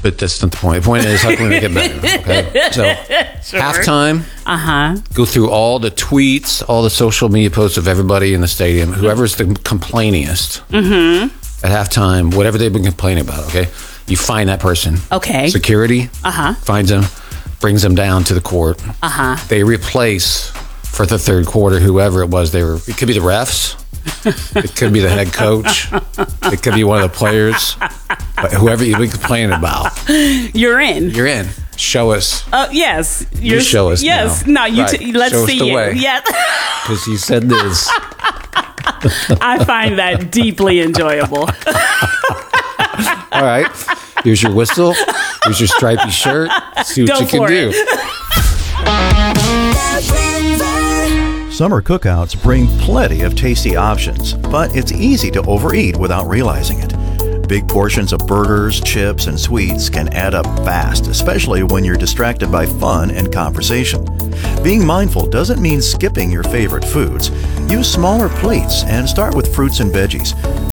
But that's not the point. The point is, how can we make it better? Okay? So, halftime, go through all the tweets, all the social media posts of everybody in the stadium, whoever's the complainingest at halftime, whatever they've been complaining about, okay? You find that person. Okay. Security finds them, brings them down to the court. They replace, for the third quarter, whoever it was. It could be the refs. It could be the head coach. It could be one of the players. But whoever you've been complaining about. You're in. You're in. Show us. Yes. You show us. Yes. Now. No, let's show see us the you. way. Yeah. Because you said this. I find that deeply enjoyable. All right. Here's your whistle. Here's your stripy shirt. See what you can do. Summer cookouts bring plenty of tasty options, but it's easy to overeat without realizing it. Big portions of burgers, chips, and sweets can add up fast, especially when you're distracted by fun and conversation. Being mindful doesn't mean skipping your favorite foods. Use smaller plates and start with fruits and veggies.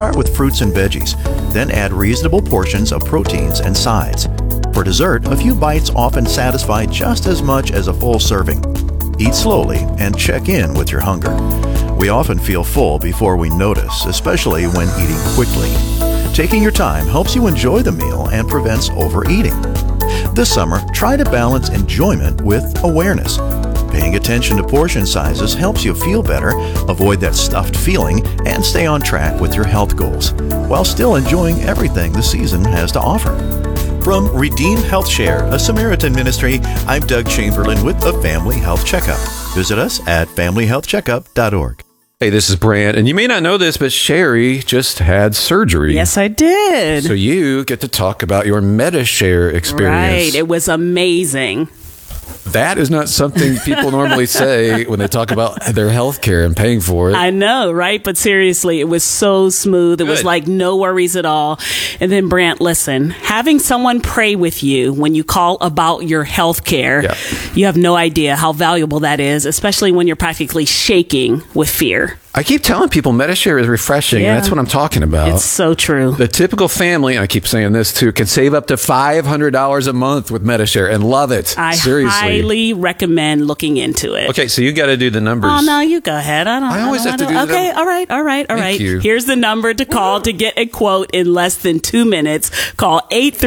Then add reasonable portions of proteins and sides. For dessert, a few bites often satisfy just as much as a full serving. Eat slowly and check in with your hunger. We often feel full before we notice, especially when eating quickly. Taking your time helps you enjoy the meal and prevents overeating. This summer, try to balance enjoyment with awareness. Paying attention to portion sizes helps you feel better, avoid that stuffed feeling, and stay on track with your health goals, while still enjoying everything the season has to offer. From Redeemed Health Share, a Samaritan ministry, I'm Doug Chamberlain with a Family Health Checkup. Visit us at familyhealthcheckup.org. Hey, this is Brant, and you may not know this, but Sherry just had surgery. Yes, I did. So you get to talk about your MediShare experience. Right. It was amazing. That is not something people normally say when they talk about their health care and paying for it. I know, right? But seriously, it was so smooth. It was like no worries at all. And then, Brant, listen, having someone pray with you when you call about your health care, you have no idea how valuable that is, especially when you're practically shaking with fear. I keep telling people MediShare is refreshing. And that's what I'm talking about. It's so true. The typical family, and I keep saying this too, can save up to $500 a month with MediShare and love it. Seriously. I highly recommend looking into it. Okay, so you got to do the numbers. Oh, no, you go ahead. I always have to do the numbers. Okay, all right. Thank you. Here's the number to call to get a quote in less than 2 minutes. Call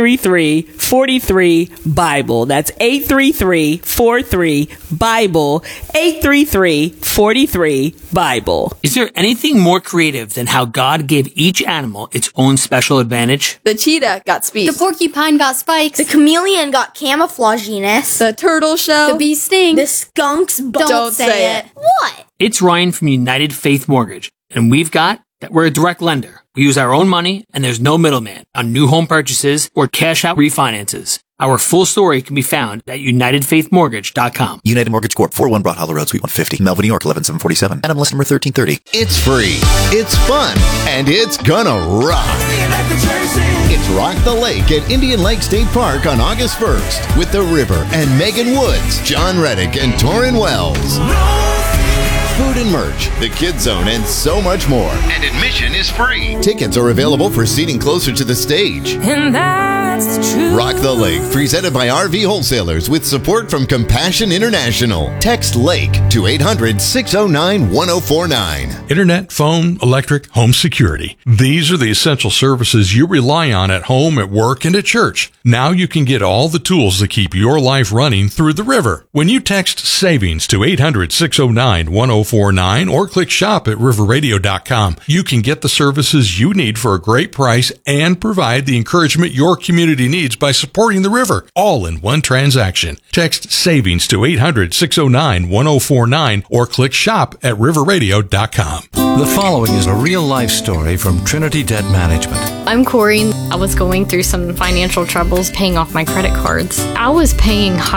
833-43-BIBLE. That's 833-43-BIBLE. 833-43-BIBLE. Is there anything more creative than how God gave each animal its own special advantage? The cheetah got speed. The porcupine got spikes. The chameleon got camouflaginess. The turtle shell. The bee sting. The skunks don't say it. What? It's Ryan from United Faith Mortgage, and we've got that we're a direct lender. We use our own money, and there's no middleman on new home purchases or cash-out refinances. Our full story can be found at UnitedFaithMortgage.com. United Mortgage Corp. 401 Broad Hollow Road, Suite 150, Melville, New York, 11747. NMLS number 1330. It's free, it's fun, and it's gonna rock. It's Rock the Lake at Indian Lake State Park on August 1st with The River and Megan Woods, John Reddick, and Torrin Wells. Food and merch, the Kids Zone, and so much more. And admission is free. Tickets are available for seating closer to the stage. And that's the truth. Rock the Lake, presented by RV Wholesalers with support from Compassion International. Text LAKE to 800-609-1049. Internet, phone, electric, home security. These are the essential services you rely on at home, at work, and at church. Now you can get all the tools to keep your life running through the river. When you text SAVINGS to 800-609-1049 or click shop at riverradio.com, you can get the services you need for a great price and provide the encouragement your community needs by supporting the river, all in one transaction. Text SAVINGS to 800-609-1049 or click shop at riverradio.com. The following is a real-life story from Trinity Debt Management. I'm Corey. I was going through some financial troubles paying off my credit cards. I was paying high